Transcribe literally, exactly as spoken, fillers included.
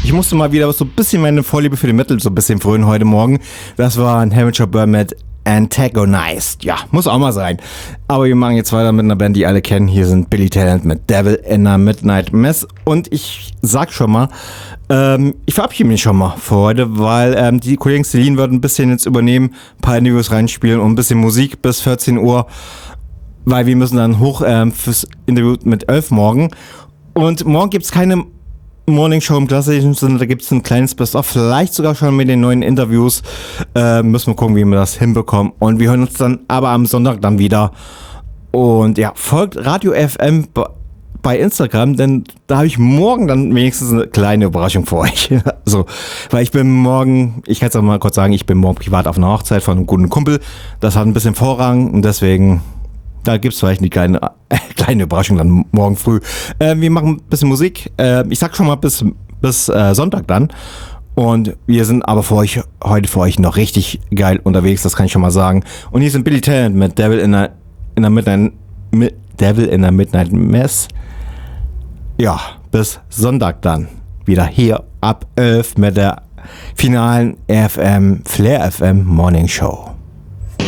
Ich musste mal wieder so ein bisschen meine Vorliebe für den Metal so ein bisschen frönen heute Morgen. Das war ein Hamish Burn mit Antagonized. Ja, muss auch mal sein. Aber wir machen jetzt weiter mit einer Band, die alle kennen. Hier sind Billy Talent mit Devil in a Midnight Mass. Und ich sag schon mal, ähm, ich verabschiede mich schon mal für heute, weil ähm, die Kollegen Celine wird ein bisschen jetzt übernehmen, ein paar Interviews reinspielen und ein bisschen Musik bis vierzehn Uhr. Weil wir müssen dann hoch ähm, fürs Interview mit elf morgen. Und morgen gibt es keine Morning Show im klassischen Sinne, da gibt es ein kleines Best-of, vielleicht sogar schon mit den neuen Interviews. Äh, müssen wir gucken, wie wir das hinbekommen. Und wir hören uns dann aber am Sonntag dann wieder. Und ja, folgt Radio F M bei Instagram, denn da habe ich morgen dann wenigstens eine kleine Überraschung für euch. So, weil ich bin morgen, ich kann es auch mal kurz sagen, ich bin morgen privat auf einer Hochzeit von einem guten Kumpel. Das hat ein bisschen Vorrang und deswegen, da gibt es vielleicht eine kleine, äh, kleine Überraschung dann morgen früh. Äh, wir machen ein bisschen Musik. Äh, ich sag schon mal bis, bis äh, Sonntag dann. Und wir sind aber für euch, heute für euch noch richtig geil unterwegs, das kann ich schon mal sagen. Und hier sind Billy Talent mit Devil in a, in a Midnight, Mi, Devil in a Midnight Mass. Ja, bis Sonntag dann. Wieder hier ab elf mit der finalen R F M, Flair F M Morning Show.